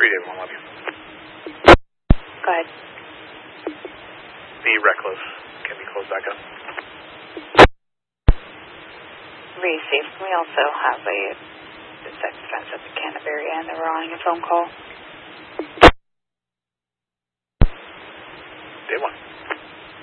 381, love you. Go ahead. The Reckless can be closed back up. Received. We also have a sex offense at the Canterbury and they were on your phone call.